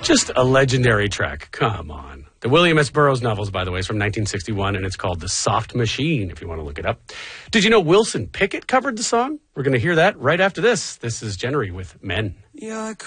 Just a legendary track. Come on. The William S. Burroughs novels, by the way, is from 1961, and it's called The Soft Machine, if you want to look it up. Did you know Wilson Pickett covered the song? We're going to hear that right after this. This is Jennery with Men. Yeah,